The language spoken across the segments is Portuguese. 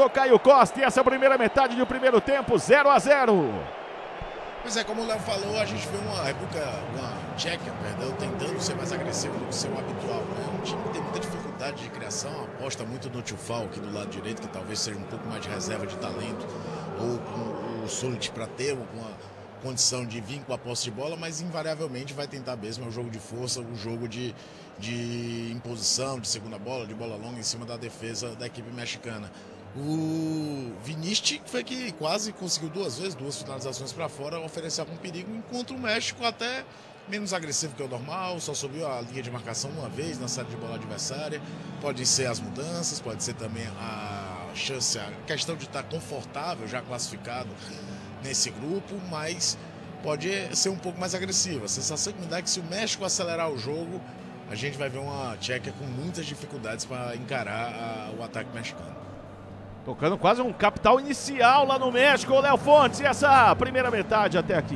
ô Caio Costa, e essa primeira metade do primeiro tempo, 0-0. Pois é, como o Léo falou, a gente vê uma Tchequia, tentando ser mais agressivo do que seu habitual, né? Um time que tem muita dificuldade de criação, aposta muito no Tufal aqui do lado direito, que talvez seja um pouco mais de reserva de talento, ou com o Sulic para ter uma condição de vir com a posse de bola, mas invariavelmente vai tentar mesmo o jogo de força, o jogo de imposição, de segunda bola, de bola longa em cima da defesa da equipe mexicana. O Vinícius foi que quase conseguiu duas finalizações para fora, oferecer algum perigo, enquanto o México até menos agressivo que o normal, só subiu a linha de marcação uma vez na saída de bola adversária. Pode ser as mudanças, pode ser também a questão de estar confortável, já classificado nesse grupo, mas pode ser um pouco mais agressiva. A sensação que me dá é que se o México acelerar o jogo, a gente vai ver uma Tchequia com muitas dificuldades para encarar o ataque mexicano. Tocando quase um capital inicial lá no México, Léo Fontes, e essa primeira metade até aqui.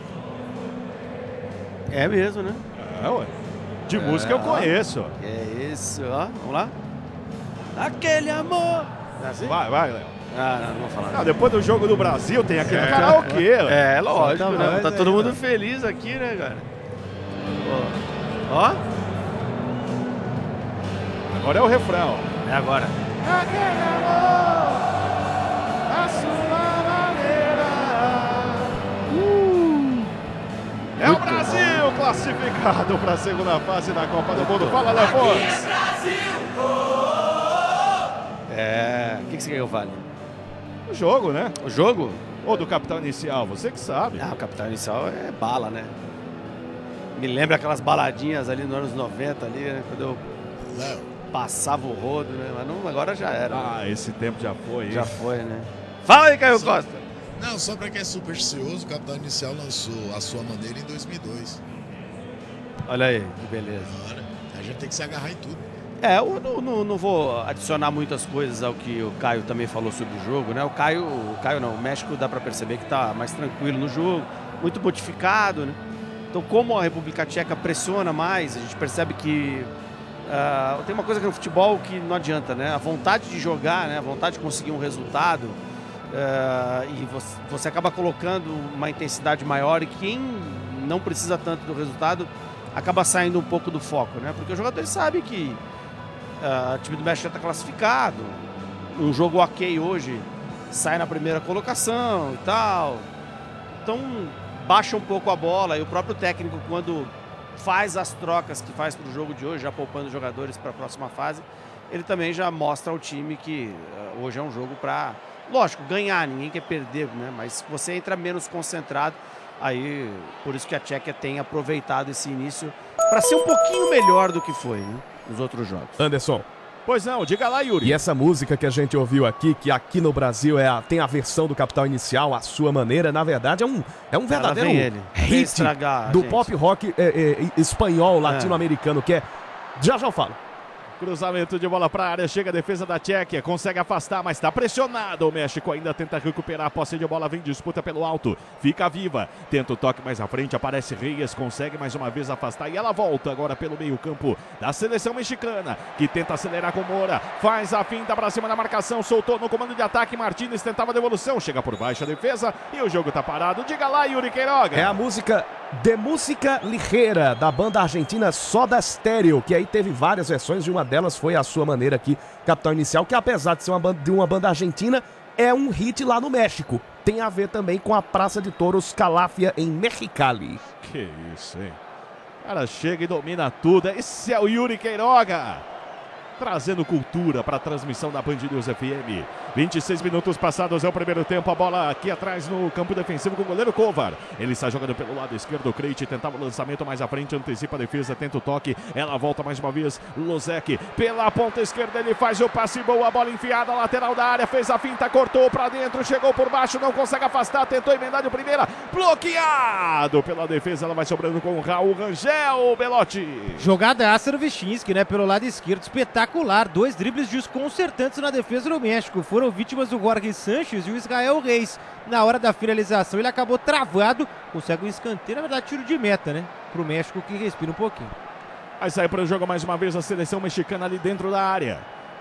É mesmo, né? É, ué. De música eu conheço. É isso, ó. Vamos lá. Aquele amor. É assim? Vai, Léo. Não vou falar. Depois do jogo do Brasil tem aquele karaokê. É, lógico, né? Tá todo mundo feliz aqui, né, cara? Ó. Agora é o refrão. É agora. Aquele amor, a sua maneira. É o Brasil classificado para a segunda fase da Copa do Mundo. Fala, Léo Fontes. O que você quer que eu fale? O jogo, né? O jogo? Ou do capital inicial, você que sabe. O capital inicial é bala, né? Me lembra aquelas baladinhas ali nos anos 90, ali, né? Quando eu passava o rodo, né? Mas não, agora já era. Né? Esse tempo já foi. Já foi, né? Fala aí, Caio Costa. Não, só pra quem é supersticioso, o Capital Inicial lançou a sua maneira em 2002. Olha aí, que beleza. A gente tem que se agarrar em tudo. Eu não vou adicionar muitas coisas ao que o Caio também falou sobre o jogo, né? O Caio não, o México dá pra perceber que tá mais tranquilo no jogo, muito modificado, né? Então, como a República Tcheca pressiona mais, a gente percebe que tem uma coisa que no futebol que não adianta, né? A vontade de jogar, né? A vontade de conseguir um resultado, e você acaba colocando uma intensidade maior, e quem não precisa tanto do resultado acaba saindo um pouco do foco, né? Porque o jogador sabe que o time do México já está classificado, um jogo ok hoje sai na primeira colocação e tal, então baixa um pouco a bola, e o próprio técnico, quando faz as trocas que faz para o jogo de hoje, já poupando jogadores para a próxima fase, ele também já mostra ao time que hoje é um jogo para, lógico, ganhar, ninguém quer perder, né? Mas você entra menos concentrado, aí por isso que a Tchequia tem aproveitado esse início para ser um pouquinho melhor do que foi, né, nos outros jogos. Anderson. Pois não, diga lá, Yuri. E essa música que a gente ouviu aqui, que aqui no Brasil tem a versão do Capital Inicial, a sua maneira, na verdade é um verdadeiro hit do pop rock espanhol, latino-americano, que é... Já eu falo. Cruzamento de bola para a área, chega a defesa da Tchequia, consegue afastar, mas está pressionado. O México ainda tenta recuperar a posse de bola, vem disputa pelo alto, fica viva, tenta o toque mais à frente, aparece Reyes, consegue mais uma vez afastar, e ela volta agora pelo meio campo da seleção mexicana, que tenta acelerar com Moura, faz a finta para cima da marcação, soltou no comando de ataque, Martínez tentava a devolução, chega por baixo a defesa e o jogo está parado. Diga lá, Yuri Queiroga. É a música de música ligeira da banda argentina Soda Stereo, que aí teve várias versões, e uma delas foi a sua maneira aqui, Capital Inicial, que apesar de ser uma banda argentina, é um hit lá no México. Tem a ver também com a Praça de Touros Calafia em Mexicali. Que isso, hein? O cara chega e domina tudo. Esse é o Yuri Queiroga, trazendo cultura para a transmissão da Band News FM. 26 minutos passados, é o primeiro tempo. A bola aqui atrás no campo defensivo com o goleiro Kovar. Ele está jogando pelo lado esquerdo. O Krejci tentava o lançamento mais à frente, antecipa a defesa, tenta o toque. Ela volta mais uma vez. Lozek pela ponta esquerda, ele faz o passe, boa bola enfiada, lateral da área, fez a finta, cortou para dentro, chegou por baixo, não consegue afastar, tentou emendar de primeira, bloqueado pela defesa. Ela vai sobrando com o Raul Rangel, Belotti. Jogadaça do Vichinski, né, pelo lado esquerdo, espetacular. 2 dribles desconcertantes na defesa do México. Foram vítimas do Jorge Sanches e o Israel Reis. Na hora da finalização, ele acabou travado. Consegue um escanteio, na verdade, tiro de meta, né? Pro México, que respira um pouquinho. Vai sair para o jogo mais uma vez a seleção mexicana ali dentro da área.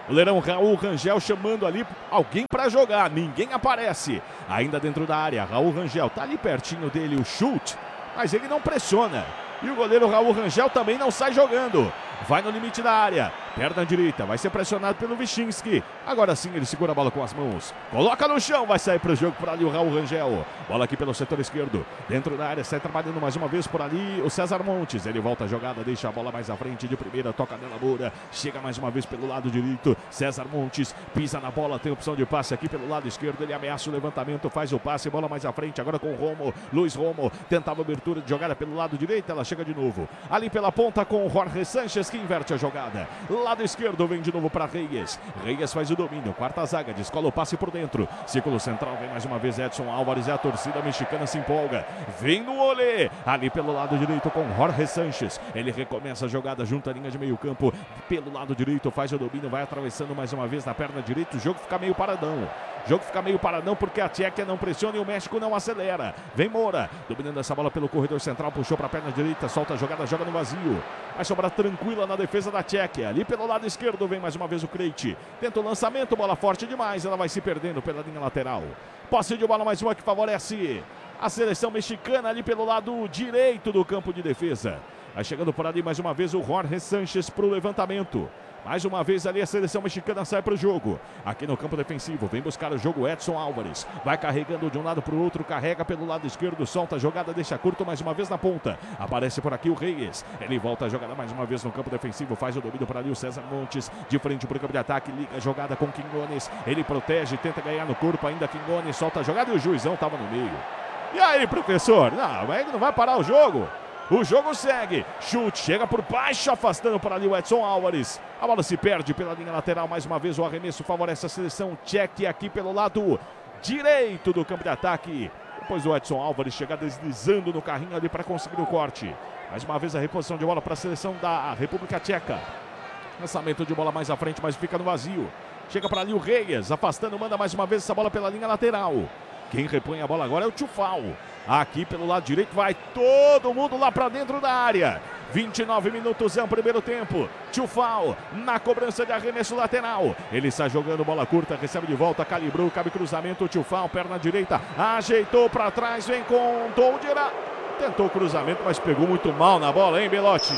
Goleirão Raul Rangel chamando ali alguém para jogar, ninguém aparece. Ainda dentro da área, Raul Rangel tá ali pertinho dele o chute, mas ele não pressiona. E o goleiro Raul Rangel também não sai jogando. Vai no limite da área, perna direita, vai ser pressionado pelo Vichinski. Agora sim ele segura a bola com as mãos, coloca no chão, vai sair para o jogo por ali o Raul Rangel. Bola aqui pelo setor esquerdo, dentro da área, sai trabalhando mais uma vez por ali o César Montes. Ele volta a jogada, deixa a bola mais à frente de primeira, toca nela Moura, chega mais uma vez pelo lado direito, César Montes pisa na bola, tem opção de passe aqui pelo lado esquerdo, ele ameaça o levantamento, faz o passe, bola mais à frente, agora com o Romo, Luiz Romo, tentava a abertura de jogada pelo lado direito, ela chega de novo, ali pela ponta com o Jorge Sanches, que inverte a jogada, lado esquerdo vem de novo para Reyes, Reyes faz o domínio, quarta zaga, descola o passe por dentro, círculo central, vem mais uma vez Edson Álvares, e a torcida mexicana se empolga, vem no olé, ali pelo lado direito com Jorge Sanches, ele recomeça a jogada junto à linha de meio campo, pelo lado direito faz o domínio, vai atravessando mais uma vez na perna direita, o jogo fica meio paradão. O jogo fica meio paradão porque a Tchequia não pressiona e o México não acelera. Vem Moura, dominando essa bola pelo corredor central, puxou para a perna direita, solta a jogada, joga no vazio. Vai sobrar tranquila na defesa da Tchequia. Ali pelo lado esquerdo vem mais uma vez o Krejci. Tenta o lançamento, bola forte demais, ela vai se perdendo pela linha lateral. Posse de bola mais uma que favorece a seleção mexicana ali pelo lado direito do campo de defesa. Vai chegando por ali mais uma vez o Jorge Sanches para o levantamento. Mais uma vez ali a seleção mexicana sai para o jogo. Aqui no campo defensivo, vem buscar o jogo Edson Álvares. Vai carregando de um lado para o outro, carrega pelo lado esquerdo, solta a jogada, deixa curto mais uma vez na ponta. Aparece por aqui o Reyes. Ele volta a jogada mais uma vez no campo defensivo, faz o domínio para ali o César Montes. De frente para o campo de ataque, liga a jogada com Quinones. Ele protege, tenta ganhar no corpo ainda Quinones, solta a jogada e o juizão estava no meio. E aí, professor? Não vai parar o jogo. O jogo segue, chute, chega por baixo, afastando por ali o Edson Álvares. A bola se perde pela linha lateral, mais uma vez o arremesso favorece a seleção tcheca aqui pelo lado direito do campo de ataque. Depois o Edson Álvares chega deslizando no carrinho ali para conseguir o corte. Mais uma vez a reposição de bola para a seleção da República Tcheca. Lançamento de bola mais à frente, mas fica no vazio. Chega para ali o Reyes, afastando, manda mais uma vez essa bola pela linha lateral. Quem repõe a bola agora é o Tchufal. Aqui pelo lado direito vai todo mundo lá para dentro da área. 29 minutos é o primeiro tempo. Tchufal na cobrança de arremesso lateral. Ele está jogando bola curta, recebe de volta, calibrou, cabe cruzamento. Tchufal, perna direita, ajeitou para trás, vem com Doldira. Tentou o cruzamento, mas pegou muito mal na bola, hein, Belotti?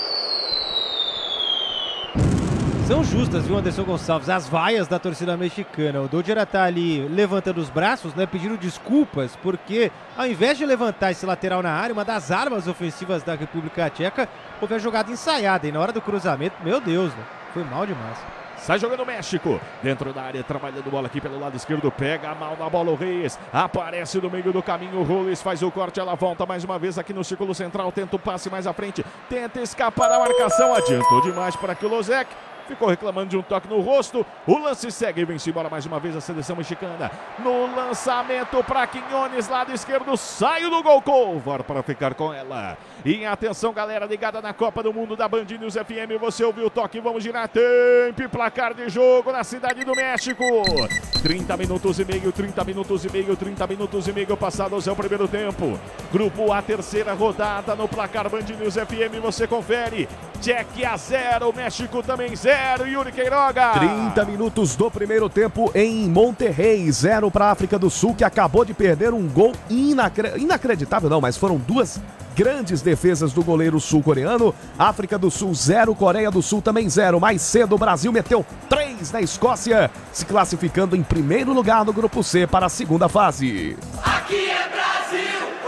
São justas, viu, Anderson Gonçalves, as vaias da torcida mexicana. O Doldira tá ali levantando os braços, né, pedindo desculpas, porque ao invés de levantar esse lateral na área, uma das armas ofensivas da República Tcheca, houve a jogada ensaiada. E na hora do cruzamento, meu Deus, né, foi mal demais. Sai jogando o México, dentro da área, trabalhando bola aqui pelo lado esquerdo, pega mal na bola o Reyes, aparece no meio do caminho, o Roles faz o corte, ela volta mais uma vez aqui no círculo central, tenta o passe mais à frente, tenta escapar da marcação, adiantou demais para aqui o Lozek. Ficou reclamando de um toque no rosto. O lance segue e vem-se embora mais uma vez a seleção mexicana. No lançamento para Quinones, lado esquerdo. Saiu do gol Kovar para ficar com ela. E atenção, galera ligada na Copa do Mundo da Band News FM. Você ouviu o toque, vamos girar. Tempo e placar de jogo na Cidade do México. 30 minutos e meio, 30 minutos e meio, 30 minutos e meio passados é o primeiro tempo. Grupo A, terceira rodada no placar Band News FM. Você confere. Tchequia 0, México também 0. Yuri Queiroga. 30 minutos do primeiro tempo em Monterrey, 0 para a África do Sul, que acabou de perder um gol inacreditável, não, mas foram duas grandes defesas do goleiro sul-coreano. África do Sul 0, Coreia do Sul também 0. Mais cedo o Brasil meteu 3 na Escócia, se classificando em primeiro lugar no grupo C para a segunda fase. Aqui é Brasil!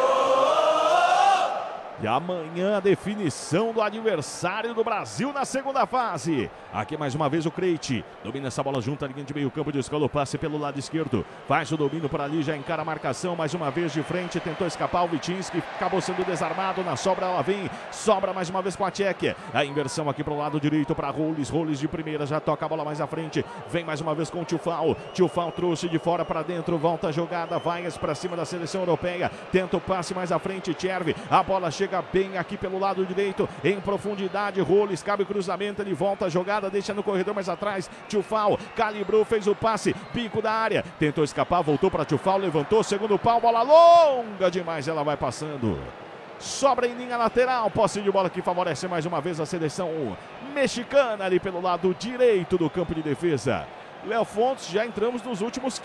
E amanhã a definição do adversário do Brasil na segunda fase. Aqui mais uma vez o Krejci. Domina essa bola junto à linha de meio campo, descola o passe pelo lado esquerdo. Faz o domínio por ali, já encara a marcação. Mais uma vez de frente, tentou escapar o Vichinski. Acabou sendo desarmado, na sobra ela vem. Sobra mais uma vez com a Tchequia. A inversão aqui pro lado direito para Roles. Roles de primeira, já toca a bola mais à frente. Vem mais uma vez com o Tchufal. Tchufal trouxe de fora para dentro, volta a jogada. Vaias para cima da seleção europeia. Tenta o passe mais à frente, Tchervi. A bola chega bem aqui pelo lado direito, em profundidade, Roles, cabe o cruzamento, ele volta a jogada, deixa no corredor mais atrás, Tchufal, calibrou, fez o passe, bico da área, tentou escapar, voltou para Tchufal, levantou, segundo pau, bola longa demais, ela vai passando. Sobra em linha lateral. Posse de bola que favorece mais uma vez a seleção mexicana ali pelo lado direito do campo de defesa. Léo Fontes, já entramos nos últimos